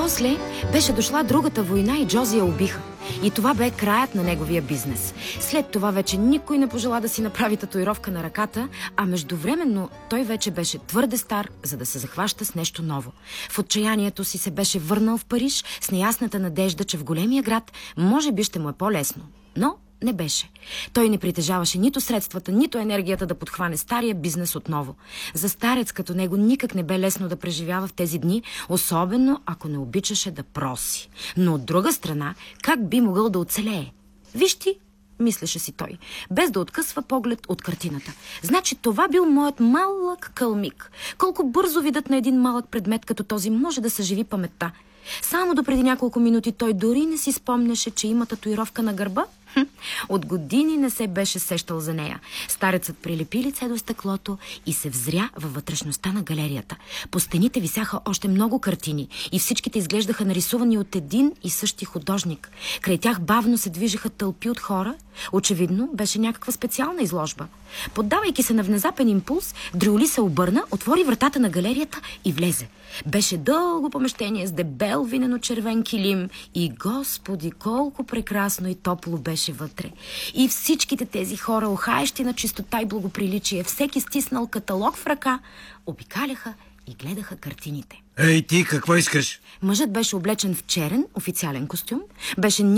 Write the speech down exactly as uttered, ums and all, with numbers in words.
После беше дошла другата война и Джози я убиха. И това бе краят на неговия бизнес. След това вече никой не пожела да си направи татуировка на ръката, а междувременно той вече беше твърде стар, за да се захваща с нещо ново. В отчаянието си се беше върнал в Париж с неясната надежда, че в големия град може би ще му е по-лесно. Но не беше. Той не притежаваше нито средствата, нито енергията да подхване стария бизнес отново. За старец като него никак не бе лесно да преживява в тези дни, особено ако не обичаше да проси. Но от друга страна, как би могъл да оцелее? Виж ти, мислеше си той, без да откъсва поглед от картината. Значи това бил моят малък кълмик. Колко бързо видът на един малък предмет като този може да съживи паметта. Само допреди няколко минути той дори не си спомняше, че има татуировка на гърба. От години не се беше сещал за нея. Старецът прилепи лице до стъклото и се взря във вътрешността на галерията. По стените висяха още много картини и всичките изглеждаха нарисувани от един и същи художник. Край тях бавно се движеха тълпи от хора. Очевидно беше някаква специална изложба. Поддавайки се на внезапен импулс, Дрюли се обърна, отвори вратата на галерията и влезе. Беше дълго помещение с дебел винено-червен килим и, Господи, колко прекрасно и топло беше вътре. И всичките тези хора, охаещи на чистота и благоприличие, всеки стиснал каталог в ръка, обикаляха и гледаха картините. Ей, ти какво искаш? Мъжът беше облечен в черен официален костюм, беше